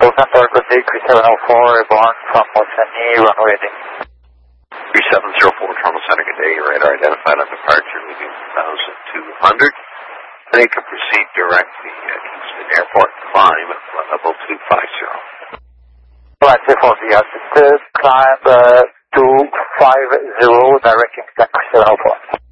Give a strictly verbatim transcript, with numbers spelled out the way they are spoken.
Center, good day, three seven zero four, reborn from Mosani, runway heading. three seven zero four, Toronto Center, good day, radar identified on departure, leaving one thousand two hundred. They can proceed directly at Kingston Airport, climb at level two five zero. Flight two four zero, climb uh, two five zero, directing three seven zero four.